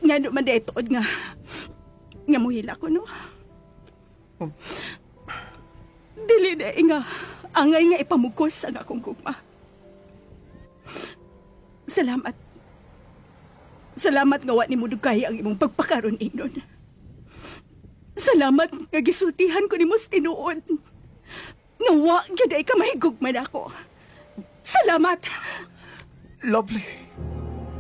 Nga naman day tuod nga muhila ko, no? Dili na nga angay nga ipamugkos ang akong gugma. Salamat nga wa ni mo dugay ang imong pagpakaron inon. Salamat nga gisultihan ko nimo sa tinuod. Nga wa gyud ay ka mahigugman ako. Salamat. Lovely.